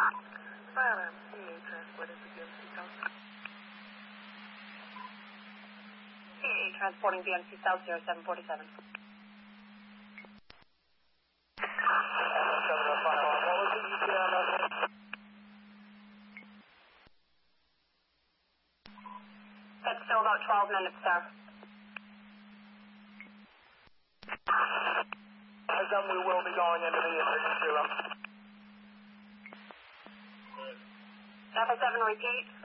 CA transporting to BMC South. CA transporting BMC South 0747. That's still about 12 minutes, sir. As done, we will be going into the emergency room. Alpha 7, repeat.